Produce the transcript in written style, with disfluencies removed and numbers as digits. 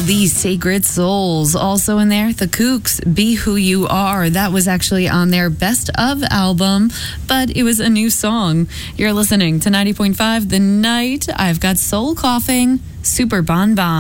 The Sacred Souls. Also in there, The Kooks, Be Who You Are. That was actually on their Best Of album, but it was a new song. You're listening to 90.5 The Night. I've got Soul Coughing, Super Bon Bon.